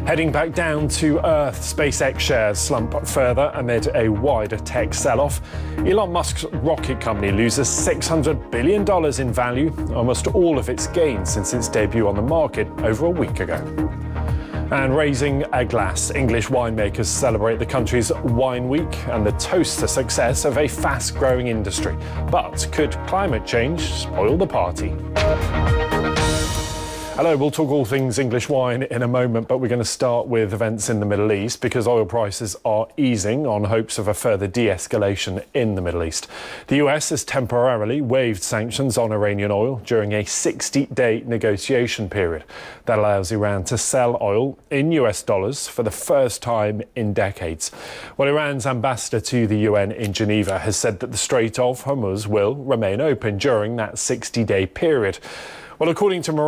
Heading back down to earth, SpaceX shares slump further amid a wider tech sell-off. Elon Musk's rocket company loses $600 billion in value, almost all of its gains since its debut on the market over a week ago. And raising a glass, English winemakers celebrate the country's wine week and the toast to success of a fast-growing industry. But could climate change spoil the party? Hello, we'll talk all things English wine in a moment, but we're going to start with events in the Middle East because oil prices are easing on hopes of a further de-escalation in the Middle East. The US has temporarily waived sanctions on Iranian oil during a 60-day negotiation period that allows Iran to sell oil in US dollars for the first time in decades. Well, Iran's ambassador to the UN in Geneva has said that the Strait of Hormuz will remain open during that 60-day period. Well, according to